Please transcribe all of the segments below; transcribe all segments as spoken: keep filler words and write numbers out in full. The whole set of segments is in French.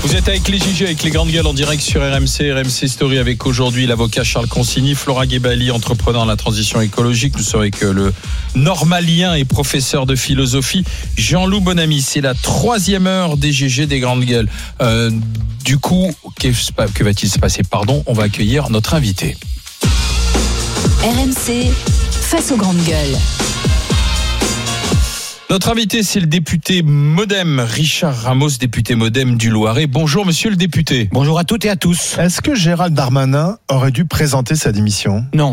Vous êtes avec les Gigi, avec les grandes gueules en direct sur R M C, R M C Story, avec aujourd'hui l'avocat Charles Consigny, Flora Guébali, entrepreneur dans la transition écologique. Nous sommes avec le normalien et professeur de philosophie Jean-Loup Bonamy. C'est la troisième heure des G G des grandes gueules. Euh, du coup, que, que va-t-il se passer? Pardon, on va accueillir notre invité. R M C, face aux grandes gueules. Notre invité, c'est le député Modem, Richard Ramos, député Modem du Loiret. Bonjour, monsieur le député. Bonjour à toutes et à tous. Est-ce que Gérald Darmanin aurait dû présenter sa démission ? Non.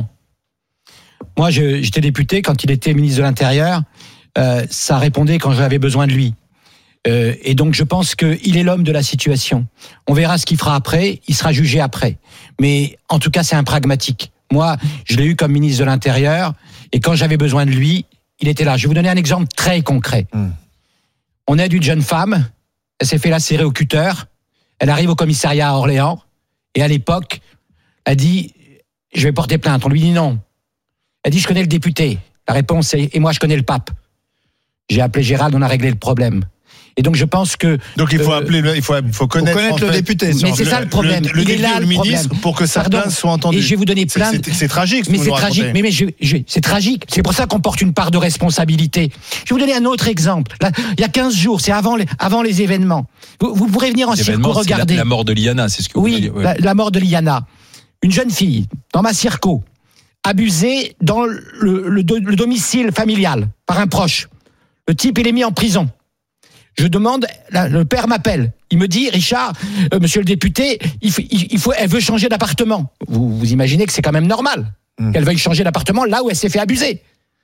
Moi, je, j'étais député quand il était ministre de l'Intérieur. Euh, ça répondait quand j'avais besoin de lui. Euh, et donc, je pense qu'il est l'homme de la situation. On verra ce qu'il fera après. Il sera jugé après. Mais en tout cas, c'est un pragmatique. Moi, je l'ai eu comme ministre de l'Intérieur. Et quand j'avais besoin de lui, il était là. Je vais vous donner un exemple très concret. Mmh. On aide une jeune femme. Elle s'est fait lacérer au cutter. Elle arrive au commissariat à Orléans. Et à l'époque, elle dit « Je vais porter plainte ». On lui dit non. Elle dit « Je connais le député ». La réponse est « Et moi, je connais le pape ». J'ai appelé Gérald, on a réglé le problème. Et donc, je pense que... Donc, il faut euh, appeler, le, il faut, il faut connaître, connaître le fait, député. Mais c'est ça le problème. Le, le, il est là, le, le ministre, problème. pour que sa plainte soit entendue. Et je vais vous donner plein de... C'est, c'est, c'est tragique. Mais c'est tragique. Mais, mais je, je, c'est tragique. C'est pour ça qu'on porte une part de responsabilité. Je vais vous donner un autre exemple. Là, il y a quinze jours, c'est avant les, avant les événements. Vous, vous pourrez venir en circo regarder. La, la mort de Liana, c'est ce que vous oui, voulez dire. Oui, la, la mort de Liana. Une jeune fille, dans ma circo, abusée dans le, le, le, le domicile familial par un proche. Le type, il est mis en prison. Je demande, là, le père m'appelle. Il me dit, Richard, euh, monsieur le député, il faut, il faut, elle veut changer d'appartement. Vous, vous imaginez que c'est quand même normal mmh. qu'elle veuille changer d'appartement là où elle s'est fait abuser.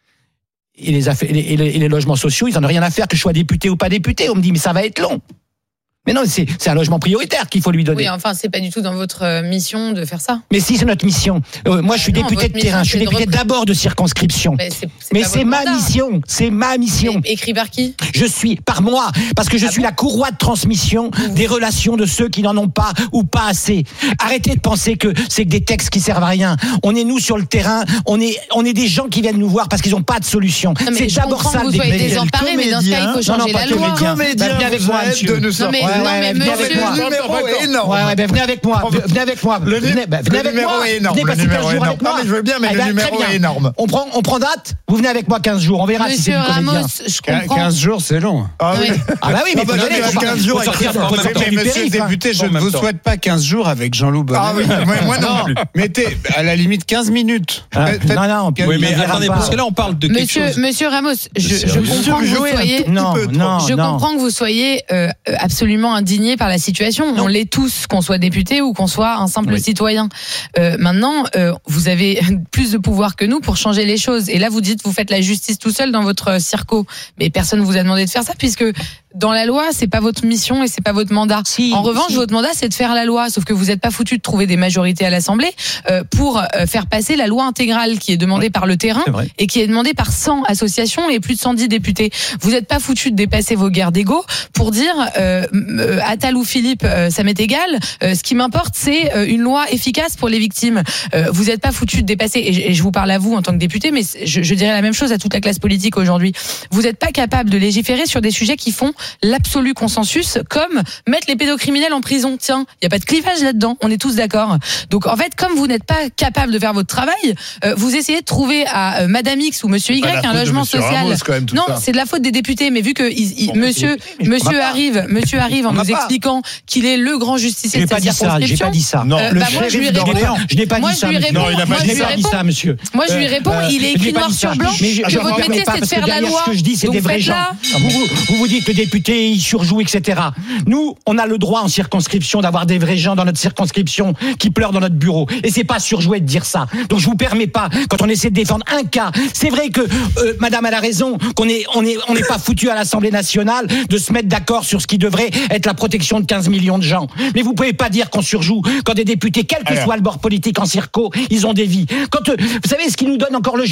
Et les, affaires, et les, et les logements sociaux, ils n'en ont rien à faire que je sois député ou pas député. On me dit, mais ça va être long. Mais non, c'est, c'est un logement prioritaire qu'il faut lui donner. Oui, enfin, c'est pas du tout dans votre mission de faire ça. Mais si, c'est notre mission. Euh, moi, je suis non, député de terrain. Je suis député de repr... d'abord de circonscription. Mais c'est, c'est, Mais c'est ma mandat. mission. C'est ma mission. Et, écrit par qui ? Je suis, par moi. Parce que je ah suis bon la courroie de transmission mmh. des relations de ceux qui n'en ont pas ou pas assez. Arrêtez de penser que c'est que des textes qui servent à rien. On est nous sur le terrain. On est, on est des gens qui viennent nous voir parce qu'ils n'ont pas de solution. Non, c'est d'abord ça. Que vous soyez désemparés, mais dans ce cas, il faut changer la loi. Venez avec moi, monsieur. Non, mais monsieur. Le numéro est énorme. Ouais, ouais, ben venez avec moi. Venez avec moi. Le, venez, ben venez le avec numéro moi. est énorme. Le numéro est énorme. Non, mais je veux bien, mais eh ben, le numéro est énorme. On prend, on prend date. Vous venez avec moi quinze jours. On verra Monsieur si c'est du comédien. Ramos, je comprends. quinze jours, c'est long. Ah oui. Ah bah oui, mais quinze jours. Mais monsieur le député, je ne vous souhaite pas quinze jours avec Jean-Loup Bonamy. Ah oui, moi non plus. Mettez à la limite quinze minutes. Non, non. Oui, mais attendez, parce que là, on parle de quelque chose. Monsieur Ramos, je comprends que vous soyez. Non, non. Je comprends que vous soyez absolument indigné par la situation. On l'est tous, qu'on soit député ou qu'on soit un simple oui. citoyen. Euh, maintenant, euh, vous avez plus de pouvoir que nous pour changer les choses. Et là, vous dites, vous faites la justice tout seul dans votre circo. Mais personne ne vous a demandé de faire ça, puisque dans la loi, c'est pas votre mission et c'est pas votre mandat. Si, en revanche, si. votre mandat, c'est de faire la loi. Sauf que vous n'êtes pas foutu de trouver des majorités à l'Assemblée euh, pour euh, faire passer la loi intégrale qui est demandée oui. par le terrain et qui est demandée par cent associations et plus de cent dix députés. Vous n'êtes pas foutu de dépasser vos guerres d'ego pour dire euh, euh, Attal ou Philippe, euh, ça m'est égal. Euh, ce qui m'importe, c'est euh, une loi efficace pour les victimes. Euh, vous n'êtes pas foutu de dépasser, et, et je vous parle à vous en tant que député, mais je, je dirais la même chose à toute la classe politique aujourd'hui. Vous n'êtes pas capable de légiférer sur des sujets qui font l'absolu consensus, comme mettre les pédocriminels en prison. Tiens, il n'y a pas de clivage là-dedans, on est tous d'accord. Donc en fait, comme vous n'êtes pas capable de faire votre travail, euh, vous essayez de trouver à euh, Madame X ou Monsieur Y un logement social. Ramos, même, non, ça. C'est de la faute des députés, mais vu que il, il, bon, Monsieur, Monsieur arrive, Monsieur arrive en nous expliquant qu'il est le grand justicier de sa circonscription. J'ai pas dit ça. Non, euh, bah moi je lui réponds. Je n'ai pas dit ça. Non, il n'a pas dit ça, monsieur. Moi je lui réponds, il est écrit noir sur blanc que votre métier c'est de faire la loi. Ce que je dis, c'est des vrais gens. Vous vous dites le député, il surjoue, et cetera. Nous, on a le droit en circonscription d'avoir des vrais gens dans notre circonscription qui pleurent dans notre bureau. Et c'est pas surjoué de dire ça. Donc je vous permets pas, quand on essaie de défendre un cas, c'est vrai que euh, Madame a raison, qu'on est, on est, on n'est pas foutu à l'Assemblée nationale de se mettre d'accord sur ce qui devrait être la protection de quinze millions de gens. Mais vous pouvez pas dire qu'on surjoue quand des députés, quel que Alors. soit le bord politique en circo, ils ont des vies. Quand euh, vous savez ce qui nous donne encore le jus?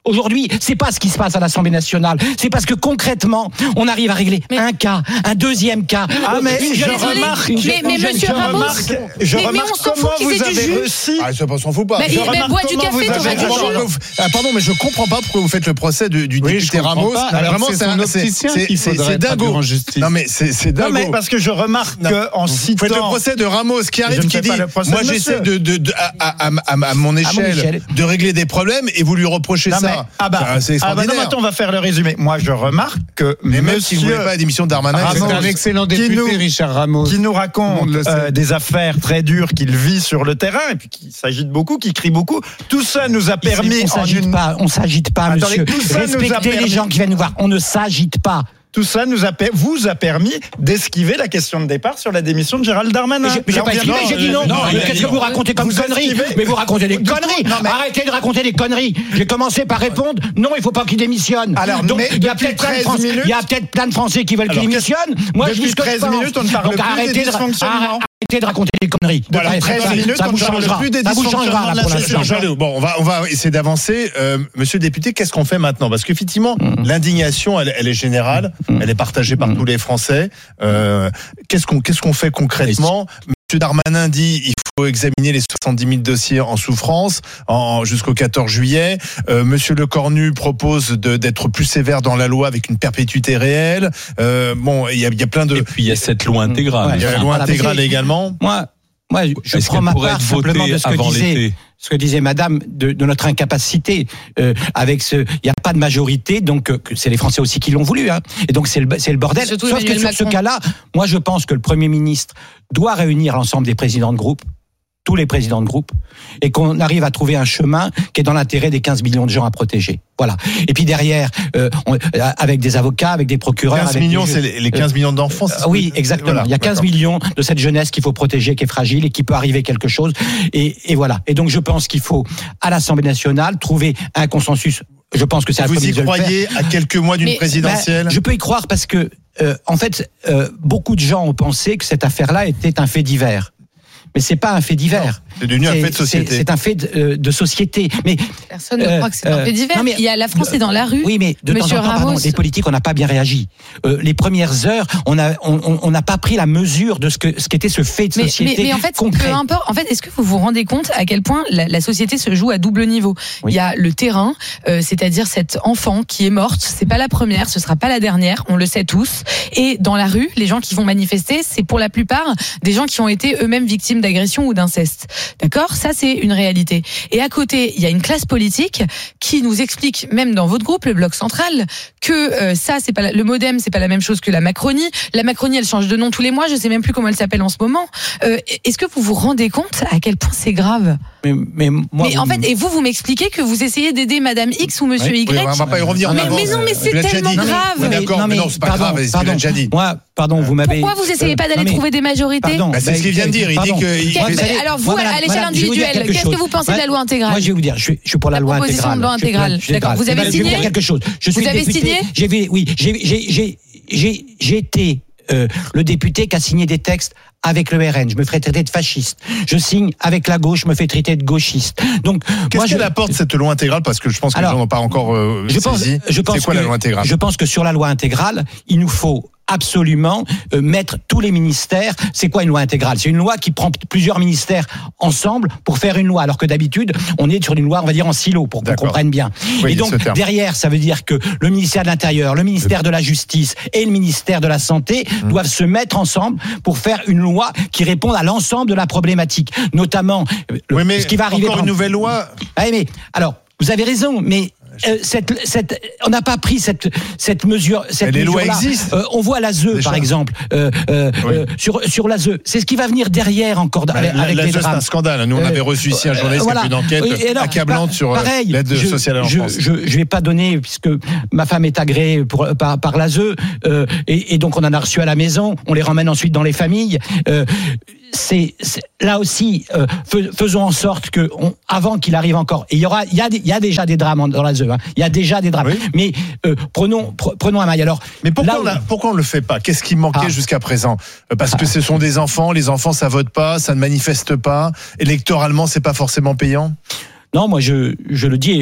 Aujourd'hui, c'est pas ce qui se passe à l'Assemblée nationale. C'est parce que concrètement, on arrive à régler mais... un cas, un deuxième cas. Ah mais une je jeune, remarque, mais, mais, mais Monsieur Ramos, remarque, je mais, remarque mais on s'en comment fout vous qu'ils aient avez du jus. réussi. Ah, ça, on s'en fout pas. Mais, Je mais remarque bois du comment café, vous t'auras avez- du Alors, jus. ah, pardon, mais je comprends pas pourquoi vous faites le procès du, du Oui, député je comprends Ramos. pas. Alors, Vraiment, c'est c'est son un- c'est opticien c'est- qu'il c'est- faudrait c'est dingo. traduire en justice. Non mais c'est c'est Non dingo. mais parce que je remarque Non. qu'en Vous faites le citant procès de Ramos qui Je arrive, ne qui fais dit pas le procès moi de j'essaie monsieur. de, de, de à, à, à, à mon échelle échelle. de régler des problèmes et vous lui reprochez Non, mais- ça. ah bah, Ça, c'est ah bah non, extraordinaire. attends, on va faire le résumé. Moi, je remarque que Mais même monsieur si vous voulez pas la démission de Darmanin, Ramos, C'est c'est un excellent qui député, nous- Richard Ramos. qui nous Tout le raconte monde le sait. euh, des affaires très dures qu'il vit sur le terrain et puis qui s'agite beaucoup, qui crie beaucoup. Tout ça nous a permis on en s'agite une... pas, on s'agite pas, Attendez, monsieur. tout ça nous a Respectez les permis- gens qui viennent nous voir. On ne s'agite pas. Tout ça nous a per- vous a permis d'esquiver la question de départ sur la démission de Gérald Darmanin. Mais j'ai- j'ai Là, on pas vient- esquivé, j'ai dit non. non, Mais mais- qu'est-ce que vous racontez comme vous conneries esquivez. Mais vous racontez des Du coup, conneries. non, mais- Arrêtez de raconter des conneries. J'ai commencé par répondre non, il faut pas qu'il démissionne. Alors, donc mais il y a depuis peut-être plein de treize Français- minutes- il y a peut-être plein de Français qui veulent qu'il Alors, démissionne. Moi, je depuis dis ce que je treize pense. minutes, on ne parle Donc, plus des arrêtez de- dysfonctionnements. arrêtez de raconter des conneries. Depuis treize ça- minutes, ça on vous ne parle changera. plus des Ça vous dysfonctionnements changera de là la pour gestion. l'instant. Jean-Loup, bon, on va, on va essayer d'avancer. Euh, monsieur le député, qu'est-ce qu'on fait maintenant? Parce qu'effectivement, Mmh. l'indignation, elle, elle est générale, Mmh. elle est partagée par Mmh. tous les Français. Euh, qu'est-ce qu'on, qu'est-ce qu'on fait concrètement? Monsieur Darmanin dit il faut examiner les soixante-dix mille dossiers en souffrance en, jusqu'au quatorze juillet. Euh, Monsieur Lecornu propose de, d'être plus sévère dans la loi avec une perpétuité réelle. Euh, bon, il y a, il y a plein de. Et puis il y a cette loi intégrale. Ouais. Il y a la Voilà, loi parce que- intégrale également. Moi, moi, je Est-ce prends qu'elle ma pourrait part être simplement votée de ce que avant disait, l'été? ce que disait Madame de, de notre incapacité. Euh, avec ce, il n'y a pas de majorité, donc euh, que c'est les Français aussi qui l'ont voulu. Hein, et donc c'est le, c'est le bordel. Surtout Sauf que Emmanuel sur ce Macron. cas-là, moi je pense que le Premier ministre doit réunir l'ensemble des présidents de groupe, tous les présidents de groupe, et qu'on arrive à trouver un chemin qui est dans l'intérêt des quinze millions de gens à protéger. Voilà. Et puis derrière, euh, on, avec des avocats, avec des procureurs, quinze avec millions, des c'est juges. les les quinze millions d'enfants. c'est Euh, ce que- oui, exactement. Voilà, il y a quinze d'accord. millions de cette jeunesse qu'il faut protéger, qui est fragile et qui peut arriver quelque chose. Et, et voilà. Et donc je pense qu'il faut, à l'Assemblée nationale, trouver un consensus. Je pense que c'est à Vous y de le faire. croyez à quelques mois d'une Mais- présidentielle? Ben, je peux y croire parce que, euh, en fait, euh, beaucoup de gens ont pensé que cette affaire-là était un fait divers. Mais c'est pas un fait divers. C'est devenu un C'est- fait de société. C'est, c'est un fait de, euh, de société. Mais Personne ne Euh, croit que c'est un euh, fait divers. non, mais- Il y a la France est dans la rue. oui, mais de Monsieur temps en temps, pardon, Ramos. les politiques, on n'a pas bien réagi. Euh, les premières heures, on a, on, on- on n'a pas pris la mesure de ce que, ce qu'était ce fait de Mais, société mais, mais en fait, concret. peu importe. En fait, est-ce que vous vous rendez compte à quel point la, la société se joue à double niveau? Oui. Il y a le terrain, euh, c'est-à-dire cette enfant qui est morte. C'est pas la première, ce sera pas la dernière. On le sait tous. Et dans la rue, les gens qui vont manifester, c'est pour la plupart des gens qui ont été eux-mêmes victimes d'agression ou d'inceste. D'accord? Ça, c'est une réalité. Et à côté, il y a une classe politique qui nous explique, même dans votre groupe, le Bloc Central, que euh, ça, c'est pas la- le MoDem, c'est pas la même chose que la Macronie. La Macronie, elle change de nom tous les mois. Je sais même plus comment elle s'appelle en ce moment. Euh, est-ce que vous vous rendez compte à quel point c'est grave? Mais, mais, moi, Mais en vous- fait, et vous, vous m'expliquez que vous essayez d'aider Madame X ou Monsieur Oui, Y. Oui, on va pas y revenir. Mais- en avant. mais non, mais c'est Tu l'as déjà tellement dit. grave. Oui, d'accord, Non, mais mais non, c'est pas pardon, grave, c'est ce qu'il pardon. a déjà dit. Moi, pardon, vous m'avez. Pourquoi vous essayez pas d'aller non, mais- trouver des majorités? Pardon, Bah, c'est ce qu'il vient de dire. Il pardon. dit que- il- Quel- vous savez- Alors vous, Moi, à madame, l'échelle madame, je vais vous dire individuelle, quelque qu'est-ce que chose. vous pensez de la loi intégrale? Moi, je vais vous dire, je suis, je suis pour la, La loi proposition intégrale. de loi Je suis pour- intégrale. je suis D'accord. intégrale. Vous avez Je vais vous signé dire quelque chose. Je suis Vous avez député. signé J'ai vu, oui, j'ai, j'ai, j'ai, j'ai, j'ai été euh, le député qui a signé des textes avec le R N. Je me ferai traiter de fasciste. Je signe avec la gauche, je me fais traiter de gauchiste. Donc, Qu'est-ce moi, qu'elle je, apporte cette loi intégrale? Parce que je pense que Alors, les gens n'ont pas encore euh, je pense, saisi. je pense C'est quoi que, la loi intégrale? Je pense que sur la loi intégrale, il nous faut absolument euh, mettre tous les ministères. C'est quoi une loi intégrale? C'est une loi qui prend plusieurs ministères ensemble pour faire une loi, alors que d'habitude, on est sur une loi, on va dire, en silo, pour qu'on D'accord. comprenne bien. Oui, et donc, ce terme. derrière, ça veut dire que le ministère de l'Intérieur, le ministère de la Justice et le ministère de la Santé Mmh. doivent se mettre ensemble pour faire une loi qui réponde à l'ensemble de la problématique, notamment euh, le- Oui, mais ce qui va arriver. encore par une exemple- nouvelle loi. Ah, mais alors, vous avez raison, mais euh, cette, cette, on n'a pas pris cette, cette mesure. Cette Mais les lois mesure-là. existent. Euh, on voit l'A S E, Déjà. par exemple, euh, euh, Oui. euh, sur, sur l'A S E. C'est ce qui va venir derrière encore Bah, avec, la- avec la- les c'est drames. un scandale. Nous, on Euh, avait reçu ici un journaliste voilà. qui a fait une enquête Oui, et alors, accablante pa- sur euh, pareil, l'aide je- sociale à je, l'enfance. je, je vais pas donner, puisque ma femme est agréée pour, par, par l'A S E, euh, et, et donc on en a reçu à la maison, on les ramène ensuite dans les familles. Euh, c'est, c'est- là aussi, euh, fais- faisons en sorte que, on, avant qu'il arrive encore, et il y aura, il y a, des- il y a déjà des drames en- dans l'A S E, hein, il y a déjà des drames, Oui. mais euh, prenons, pre- prenons un maille. Alors, Mais pourquoi, là on où- a- pourquoi on le fait pas? Qu'est-ce qui manquait Ah. jusqu'à présent? Euh, Parce que ce sont des enfants, les enfants ça vote pas, ça ne manifeste pas, électoralement c'est pas forcément payant. Non, moi je, je le dis, et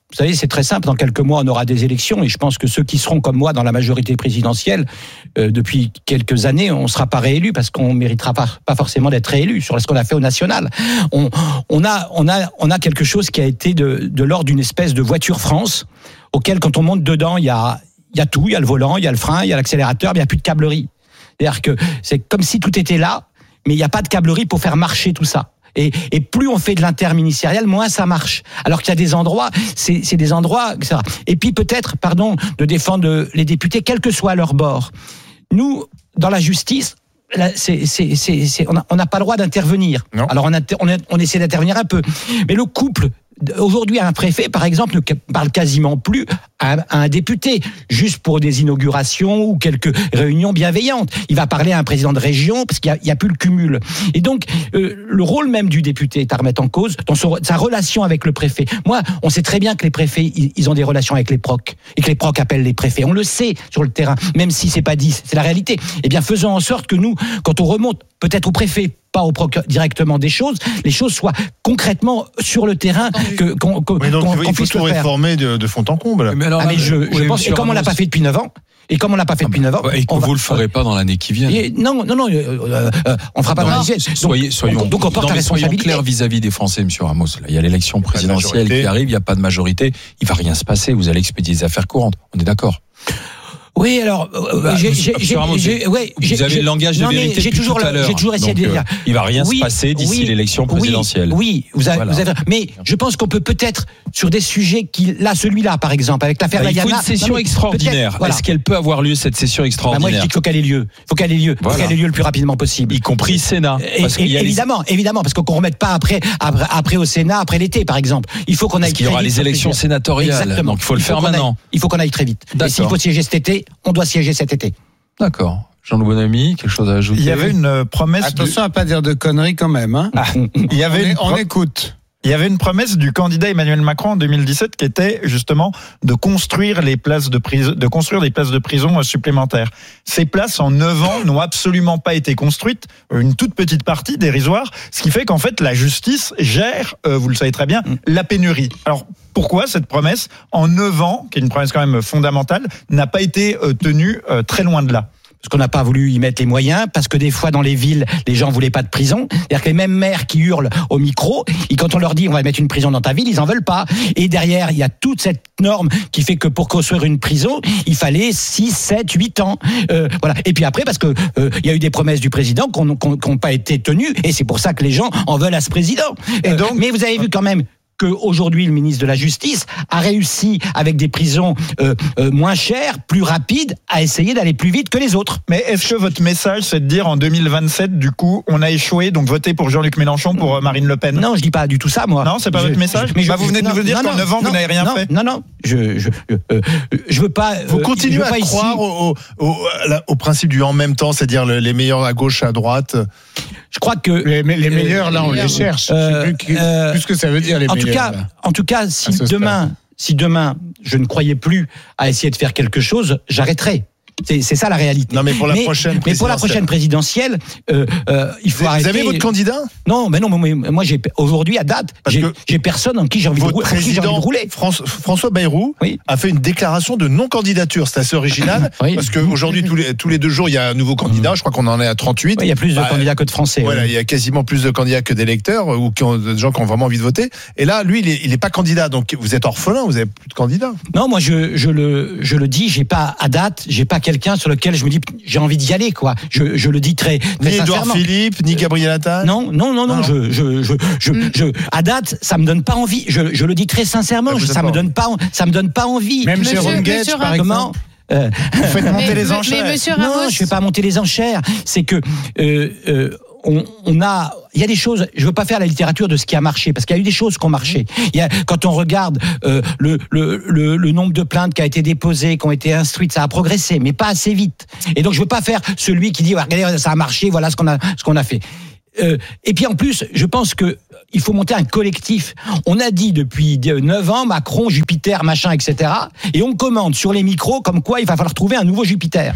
Vous savez, c'est très simple. Dans quelques mois, on aura des élections et je pense que ceux qui seront comme moi dans la majorité présidentielle, euh, depuis quelques années, on ne sera pas réélu parce qu'on ne méritera pas, pas forcément d'être réélu sur ce qu'on a fait au national. On, on, a, on, a, on a quelque chose qui a été de, de l'ordre d'une espèce de voiture France, auquel, quand on monte dedans, il y a, il y a tout. Il y a le volant, il y a le frein, il y a l'accélérateur, mais il n'y a plus de câblerie. C'est-à-dire que c'est comme si tout était là, mais il n'y a pas de câblerie pour faire marcher tout ça. Et, et plus on fait de l'interministériel, moins ça marche. Alors qu'il y a des endroits, c'est, c'est des endroits, et cetera. Et puis peut-être, pardon, de défendre les députés, quel que soit leur bord. Nous, dans la justice, là, c'est, c'est, c'est, c'est, on n'a pas le droit d'intervenir. Non. Alors on, a, on, a, on essaie d'intervenir un peu. Mais le couple, aujourd'hui, un préfet, par exemple, ne parle quasiment plus à un député, juste pour des inaugurations ou quelques réunions bienveillantes. Il va parler à un président de région parce qu'il n'y a, a plus le cumul. Et donc, euh, le rôle même du député est à remettre en cause dans son, sa relation avec le préfet. Moi, on sait très bien que les préfets, ils, ils ont des relations avec les procs et que les procs appellent les préfets. On le sait sur le terrain, même si c'est pas dit, c'est la réalité. Eh bien, faisons en sorte que nous, quand on remonte peut-être au préfet, pas au proc directement des choses, les choses soient concrètement sur le terrain, que, qu'on, qu'on, oui, donc, qu'on, il qu'on faut tout réformer de, de fond en comble. Mais alors, ah, mais je, oui, je pense, et comme on l'a pas fait depuis neuf ans, et comme on l'a pas fait depuis neuf ans, et que vous va, le ferez pas dans l'année qui vient. Et, non, non, non, euh, euh, on fera pas non, dans l'année. Soyez, soyons, donc, donc on porte non, la responsabilité. Soyons clairs vis-à-vis des Français, Monsieur Ramos. Là, il y a l'élection présidentielle qui arrive, il n'y a pas de majorité, il va rien se passer. Vous allez expédier des affaires courantes. On est d'accord? Oui, alors, bah, j'ai, j'ai, j'ai, Ramos, j'ai, ouais, vous j'ai, avez le langage de non, vérité j'ai depuis toujours, tout à l'heure. J'ai toujours essayé donc, de dire. Euh, il va rien oui, se passer d'ici oui, l'élection présidentielle. Oui, oui vous avez, voilà. vous avez, mais je pense qu'on peut peut-être sur des sujets qui, là, celui-là, par exemple, avec l'affaire bah, Diana. Il faut une session extraordinaire. Voilà. Est-ce qu'elle peut avoir lieu cette session extraordinaire? bah, Moi, je dis qu'il faut qu'elle ait lieu. Il faut qu'elle ait lieu. Voilà. Faut qu'elle ait lieu le plus rapidement possible. Y compris Sénat. Parce et, et, évidemment, les... évidemment, parce qu'on ne remette pas après, après, après au Sénat, après l'été, par exemple. Il faut qu'on aille. Parce qu'il y aura les élections sénatoriales. Exactement. Donc il faut le faire maintenant. Il faut qu'on aille très vite. Et s'il faut siéger cet été, on doit siéger cet été. D'accord. Jean-Loup Bonamy, quelque chose à ajouter? Il y avait une promesse. Attention de... à pas dire de conneries quand même. Hein. Ah, il y avait on, une... est, on écoute. Il y avait une promesse du candidat Emmanuel Macron en deux mille dix-sept qui était justement de construire les places de prison, de construire des places de prison supplémentaires. Ces places en neuf ans n'ont absolument pas été construites, une toute petite partie dérisoire, ce qui fait qu'en fait la justice gère, euh, vous le savez très bien, la pénurie. Alors pourquoi cette promesse en neuf ans, qui est une promesse quand même fondamentale, n'a pas été euh, tenue euh, très loin de là? Parce qu'on n'a pas voulu y mettre les moyens, parce que des fois dans les villes, les gens voulaient pas de prison. C'est-à-dire que les mêmes maires qui hurlent au micro, et quand on leur dit on va mettre une prison dans ta ville, ils en veulent pas. Et derrière, il y a toute cette norme qui fait que pour construire une prison, il fallait six, sept, huit ans. Euh, voilà. Et puis après, parce que euh, il y a eu des promesses du président qui n'ont pas été tenues, et c'est pour ça que les gens en veulent à ce président. Euh, et donc, mais vous avez vu quand même qu'aujourd'hui, le ministre de la Justice a réussi, avec des prisons euh, euh, moins chères, plus rapides, à essayer d'aller plus vite que les autres. Mais est-ce que votre message, c'est de dire en deux mille vingt-sept, du coup, on a échoué, donc votez pour Jean-Luc Mélenchon, pour euh, Marine Le Pen? Non, je dis pas du tout ça, moi. Non, c'est pas je, votre message. Mais je, bah, vous venez de non, nous dire non, qu'en neuf ans, non, vous n'avez rien non, fait. Non, non, je, je, euh, je veux pas. Vous continuez veux à pas croire ici... au, au, au, au principe du en même temps, c'est-à-dire les meilleurs à gauche, à droite. Je crois que les, les meilleurs euh, là, on les cherche. Euh, je sais plus, euh, plus ce que ça veut dire les en meilleurs. Tout cas, là. En tout cas, si demain, si demain, je ne croyais plus à essayer de faire quelque chose, j'arrêterais. C'est, c'est ça la réalité. Non, mais pour la mais, prochaine mais pour la prochaine présidentielle, euh, euh, il faut vous arrêter. Vous avez votre candidat? Non, mais non, mais moi, j'ai aujourd'hui à date, j'ai, j'ai personne en qui j'ai envie, de, rouler, président, j'ai envie de rouler. France, François Bayrou oui. a fait une déclaration de non-candidature. C'est assez original oui. parce qu'aujourd'hui, tous les, tous les deux jours, il y a un nouveau candidat. Je crois qu'on en est à trente-huit. Oui, il y a plus de bah, candidats que de Français. Voilà, oui. il y a quasiment plus de candidats que d'électeurs ou qui ont, de gens qui ont vraiment envie de voter. Et là, lui, il est, il est pas candidat. Donc, vous êtes orphelin, vous avez plus de candidats. Non, moi, je, je le, je le dis, j'ai pas à date, j'ai pas quelqu'un sur lequel je me dis j'ai envie d'y aller, quoi. Je, je le dis très, très ni sincèrement. Édouard Philippe, ni Gabriel Attal. Non, non, non, non. non. Je, je, je, je, je, à date, ça me donne pas envie. Je, je le dis très sincèrement. Je, ça me donne pas, ça me donne pas envie. Même Jérôme Guetsch, par exemple. Euh, Vous faites monter mais, les enchères. Mais monsieur Ramos... Non, je fais pas monter les enchères. C'est que euh, euh, on, on a, il y a des choses. Je veux pas faire la littérature de ce qui a marché, parce qu'il y a eu des choses qui ont marché. Il y a, quand on regarde euh, le, le, le, le nombre de plaintes qui a été déposées, qui ont été instruites, ça a progressé, mais pas assez vite. Et donc je veux pas faire celui qui dit oh, regardez, ça a marché, voilà ce qu'on a, ce qu'on a fait. Euh, et puis en plus, je pense que il faut monter un collectif. On a dit depuis neuf ans Macron, Jupiter, machin, et cetera. Et on commande sur les micros comme quoi il va falloir trouver un nouveau Jupiter.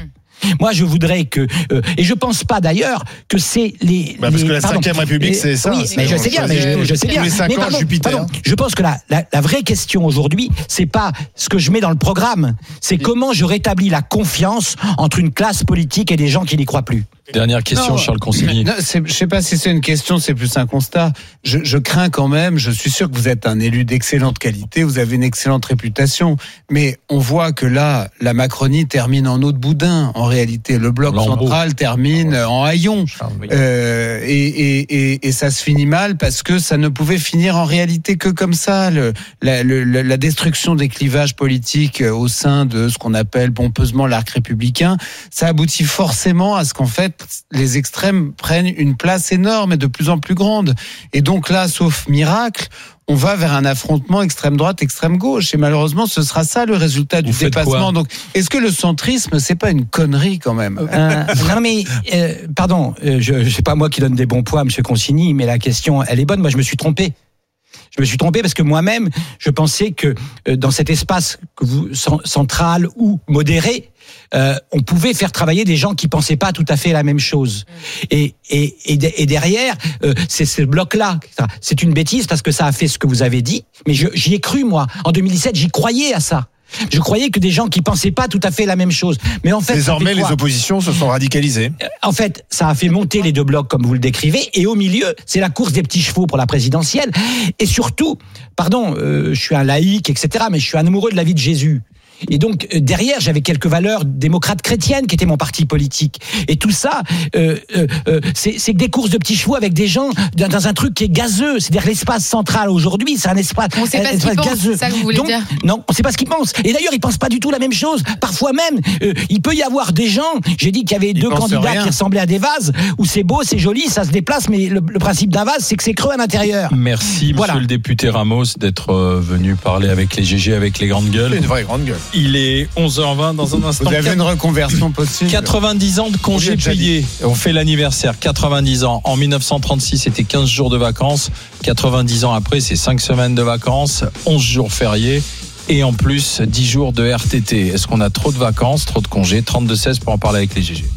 Moi, je voudrais que, euh, et je pense pas d'ailleurs que c'est les. Bah parce les, que la cinquième République, c'est ça. Oui, mais je sais bien, mais je, je sais bien. Tous les cinq mais ans, pardon, Jupiter. pardon, je pense que la, la, la vraie question aujourd'hui, c'est pas ce que je mets dans le programme, c'est comment je rétablis la confiance entre une classe politique et des gens qui n'y croient plus. Dernière question, non, Charles Consigny. Non, c'est, je sais pas si c'est une question, c'est plus un constat. Je, je crains quand même, je suis sûr que vous êtes un élu d'excellente qualité, vous avez une excellente réputation, mais on voit que là, la Macronie termine en eau de boudin, en réalité. Le bloc Lambeau. central termine en haillons. Euh, et, et, et, et ça se finit mal parce que ça ne pouvait finir en réalité que comme ça. Le, la, le, la destruction des clivages politiques au sein de ce qu'on appelle pompeusement l'arc républicain, ça aboutit forcément à ce qu'en fait, les extrêmes prennent une place énorme et de plus en plus grande. Et donc là, sauf miracle, on va vers un affrontement extrême droite, extrême gauche. Et malheureusement, ce sera ça le résultat du Vous dépassement. Donc, est-ce que le centrisme, c'est pas une connerie quand même? euh, Non mais, euh, pardon, euh, je, je sais pas moi qui donne des bons poids à M. Consigny, mais la question, elle est bonne. Moi, je me suis trompé. Je me suis trompé parce que moi-même, je pensais que euh, dans cet espace que vous, central ou modéré, euh, on pouvait faire travailler des gens qui pensaient pas tout à fait la même chose. Et, et, et, de, et derrière, euh, c'est ce bloc-là. C'est une bêtise parce que ça a fait ce que vous avez dit, mais je, j'y ai cru, moi. En deux mille dix-sept, j'y croyais à ça. Je croyais que des gens qui pensaient pas tout à fait la même chose. Mais en fait, désormais, les oppositions se sont radicalisées. En fait, ça a fait monter les deux blocs, comme vous le décrivez, et au milieu, c'est la course des petits chevaux pour la présidentielle. Et surtout, pardon, euh, je suis un laïc, et cetera, mais je suis un amoureux de la vie de Jésus. Et donc euh, derrière, j'avais quelques valeurs démocrates chrétiennes qui étaient mon parti politique. Et tout ça, euh, euh, euh, c'est, c'est que des courses de petits chevaux avec des gens dans, dans un truc qui est gazeux. C'est-à-dire l'espace central aujourd'hui, c'est un espace, on sait un pas ce espace qu'ils gazeux. pensent, c'est ça que vous voulez donc, dire. Non, on ne sait pas ce qu'ils pensent. Et d'ailleurs, ils pensent pas du tout la même chose. Parfois même, euh, il peut y avoir des gens. J'ai dit qu'il y avait ils deux candidats rien. qui ressemblaient à des vases où c'est beau, c'est joli, ça se déplace, mais le, le principe d'un vase, c'est que c'est creux à l'intérieur. Merci, Voilà. monsieur le député Ramos, d'être euh, venu parler avec les G G, avec les grandes gueules. C'est une vraie grande gueule. Il est onze heures vingt dans un instant. Vous avez une reconversion possible? quatre-vingt-dix ans de congés On l'a déjà payés. On fait l'anniversaire. quatre-vingt-dix ans. En dix-neuf cent trente-six, c'était quinze jours de vacances. quatre-vingt-dix ans après, c'est cinq semaines de vacances, onze jours fériés. Et en plus, dix jours de R T T. Est-ce qu'on a trop de vacances, trop de congés? trente-deux seize pour en parler avec les G G.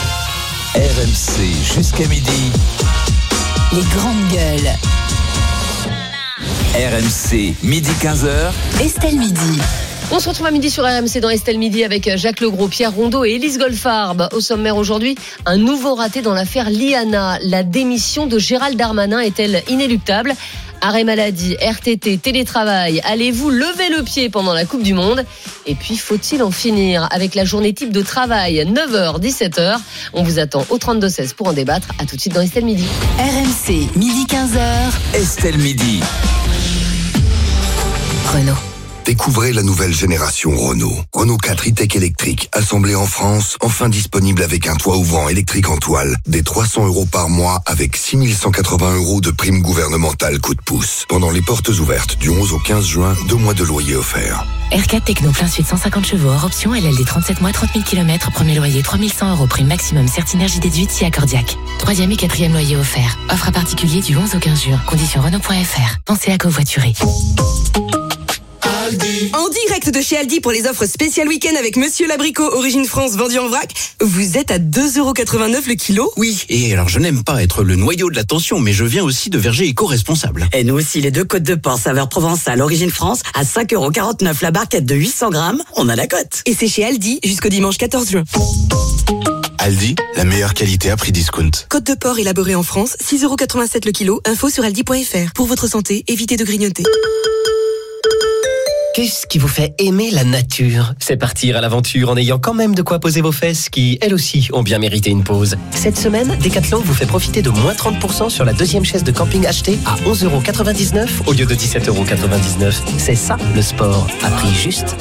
R M C jusqu'à midi. Les grandes gueules. R M C, midi quinze heures. Estelle Midi. On se retrouve à midi sur R M C dans Estelle Midi avec Jacques Legros, Pierre Rondeau et Élise Goldfarb. Au sommaire aujourd'hui, un nouveau raté dans l'affaire Liana. La démission de Gérald Darmanin est-elle inéluctable? Arrêt maladie, R T T, télétravail, allez-vous lever le pied pendant la Coupe du Monde? Et puis, faut-il en finir avec la journée type de travail, neuf heures, dix-sept heures? On vous attend au trente-deux seize pour en débattre. À tout de suite dans Estelle Midi. R M C, midi quinze heures. Estelle Midi. Renault. Découvrez la nouvelle génération Renault. Renault quatre e-tech électrique, assemblé en France, enfin disponible avec un toit ouvrant électrique en toile, des trois cents euros par mois avec six mille cent quatre-vingts euros de prime gouvernementale coup de pouce. Pendant les portes ouvertes du onze au quinze juin, deux mois de loyer offerts. R quatre Techno plein sud cent cinquante chevaux, hors option, L L D trente-sept mois, trente mille kilomètres, premier loyer trois mille cent euros, prime maximum Certinergie déduite si accordiaque. Troisième et quatrième loyer offert. Offre à particulier du onze au quinze juin. Conditions Renault point F R. Pensez à covoiturer. En direct de chez Aldi pour les offres spéciales week-end avec Monsieur Labricot, origine France, vendu en vrac. Vous êtes à deux euros quatre-vingt-neuf le kilo. Oui, et alors je n'aime pas être le noyau de l'attention, mais je viens aussi de Verger éco-responsable. Et nous aussi, les deux côtes de porc saveur provençale, origine France, à cinq euros quarante-neuf la barquette de huit cents grammes. On a la cote. Et c'est chez Aldi jusqu'au dimanche quatorze juin. Aldi, la meilleure qualité à prix discount. Côte de porc élaborée en France, six euros quatre-vingt-sept le kilo. Info sur aldi point F R. Pour votre santé, évitez de grignoter. Qu'est-ce qui vous fait aimer la nature? C'est partir à l'aventure en ayant quand même de quoi poser vos fesses qui, elles aussi, ont bien mérité une pause. Cette semaine, Decathlon vous fait profiter de moins trente pour cent sur la deuxième chaise de camping achetée à onze euros quatre-vingt-dix-neuf au lieu de dix-sept euros quatre-vingt-dix-neuf. C'est ça, le sport, à prix juste.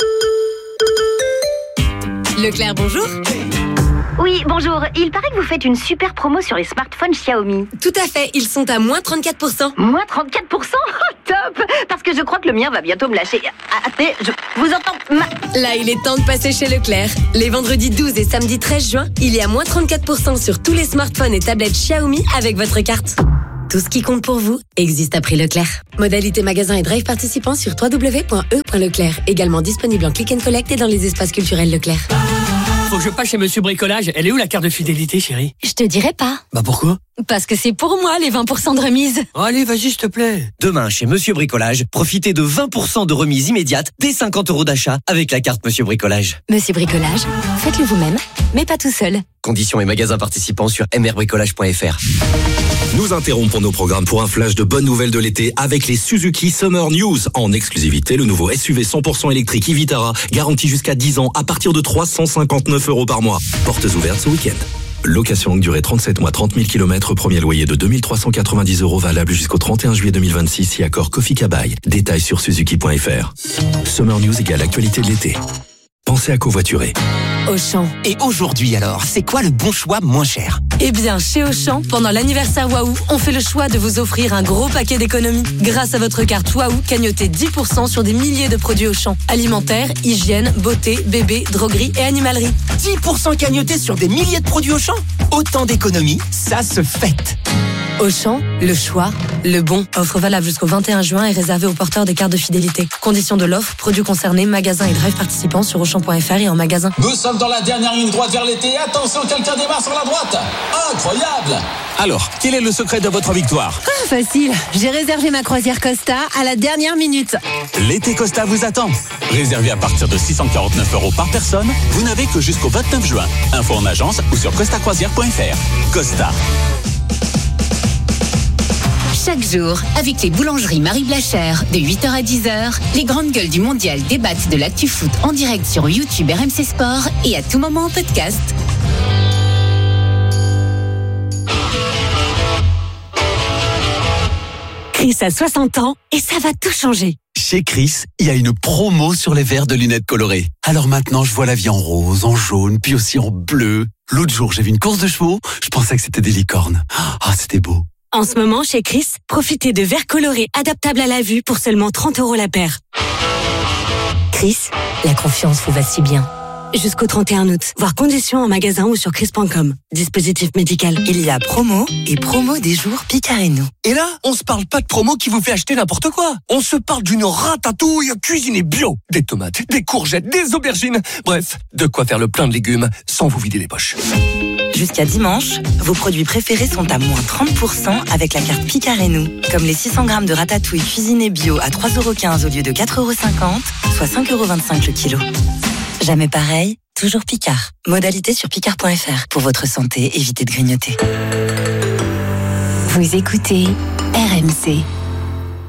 Leclerc, bonjour. Oui, bonjour. Il paraît que vous faites une super promo sur les smartphones Xiaomi. Tout à fait, ils sont à moins trente-quatre pour cent. Moins trente-quatre pour cent? Oh, top! Parce que je crois que le mien va bientôt me lâcher. Ah, attendez, je vous entends. Ma... Là, il est temps de passer chez Leclerc. Les vendredis douze et samedi treize juin, il y a moins trente-quatre pour cent sur tous les smartphones et tablettes Xiaomi avec votre carte. Tout ce qui compte pour vous existe à prix Leclerc. Modalité magasin et drive participants sur w w w point e point leclerc. Également disponible en click and collect et dans les espaces culturels Leclerc. faut que je passe chez Monsieur Bricolage. Elle est où la carte de fidélité, chérie? Je te dirai pas. Bah pourquoi? Parce que c'est pour moi les vingt pour cent de remise. Oh, allez, vas-y, s'il te plaît. Demain, chez Monsieur Bricolage, profitez de vingt pour cent de remise immédiate dès cinquante euros d'achat avec la carte Monsieur Bricolage. Monsieur Bricolage, faites-le vous-même, mais pas tout seul. Conditions et magasins participants sur m r bricolage point f r. Nous interrompons nos programmes pour un flash de bonnes nouvelles de l'été avec les Suzuki Summer News. En exclusivité, le nouveau S U V cent pour cent électrique e Vitara, garanti jusqu'à dix ans à partir de trois cent cinquante-neuf euros par mois. Portes ouvertes ce week-end. Location longue durée trente-sept mois, trente mille kilomètres, premier loyer de deux mille trois cent quatre-vingt-dix euros valable jusqu'au trente et un juillet deux mille vingt-six si accord Kofi Kabai. Détails sur suzuki point f r. Summer News égale actualité de l'été. Pensez à covoiturer. Auchan. Et aujourd'hui alors, c'est quoi le bon choix moins cher? Eh bien, chez Auchan, pendant l'anniversaire Waouh, on fait le choix de vous offrir un gros paquet d'économies. Grâce à votre carte Waouh, cagnotez dix pour cent sur des milliers de produits Auchan. Alimentaire, hygiène, beauté, bébé, droguerie et animalerie. dix pour cent cagnotés sur des milliers de produits Auchan? Autant d'économies, ça se fête. Auchan, le choix, le bon. Offre valable jusqu'au vingt et un juin et réservée aux porteurs des cartes de fidélité. Conditions de l'offre, produits concernés, magasins et drive participants sur auchan point f r et en magasin. Nous sommes dans la dernière ligne droite vers l'été. Attention, quelqu'un démarre sur la droite. Incroyable! Alors, quel est le secret de votre victoire? Ah, facile. J'ai réservé ma croisière Costa à la dernière minute. L'été Costa vous attend. Réservé à partir de six cent quarante-neuf euros par personne, vous n'avez que jusqu'au vingt-neuf juin. Info en agence ou sur costa croisière point f r. Costa. Chaque jour, avec les boulangeries Marie Blachère, de huit heures à dix heures, les grandes gueules du mondial débattent de l'actu foot en direct sur YouTube R M C Sport et à tout moment en podcast. Chris a soixante ans et ça va tout changer. Chez Chris, il y a une promo sur les verres de lunettes colorées. Alors maintenant, je vois la vie en rose, en jaune, puis aussi en bleu. L'autre jour, j'ai vu une course de chevaux, je pensais que c'était des licornes. Ah, c'était beau. En ce moment, chez Chris, profitez de verres colorés adaptables à la vue pour seulement trente euros la paire. Chris, la confiance vous va si bien. Jusqu'au trente et un août. Voir conditions en magasin ou sur chris point com. Dispositif médical. Il y a promo et promo des jours Picard et nous. Et là, on se parle pas de promo qui vous fait acheter n'importe quoi. On se parle d'une ratatouille cuisinée bio. Des tomates, des courgettes, des aubergines. Bref, de quoi faire le plein de légumes sans vous vider les poches. Jusqu'à dimanche, vos produits préférés sont à moins trente pour cent avec la carte Picard et nous. Comme les six cents grammes de ratatouille cuisinée bio à trois euros quinze au lieu de quatre euros cinquante, soit cinq euros vingt-cinq le kilo. Jamais pareil, toujours Picard. Modalité sur picard point f r. Pour votre santé, évitez de grignoter. Vous écoutez R M C.